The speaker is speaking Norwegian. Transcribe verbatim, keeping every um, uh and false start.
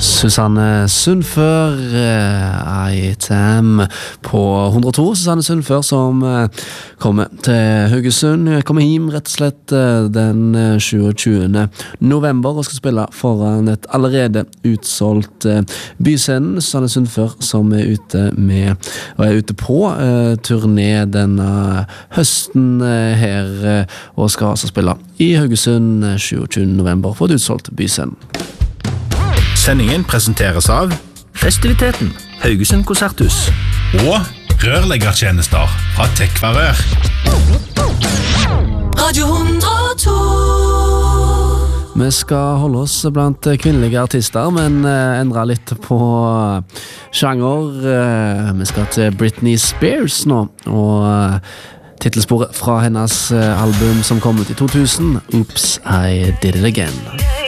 Susanne Sundfør, I Am på hundre og to. Susanne Sundfør som kommer til Haugesund, kommer hjem rett og slett den tjuesyvende november og skal spille foran et allerede utsolgt Byscenen. Susanne Sundfør som er ute med, og er ute på uh, turné denne høsten uh, her, uh, og skal altså spille i Haugesund tjuesyvende november på et utsolgt Byscenen. Sendingen presenteres av Festiviteten, Haugesund Konserthus og rørleggertjenester fra Tekvarør. Radio hundre og to. Vi skal holde oss blant kvinnelige artister, men uh, endre litt på sjanger. Uh, vi skal til Britney Spears nå, og uh, titelsporet fra hennes uh, album som kom ut i to tusen, Oops, I Did It Again.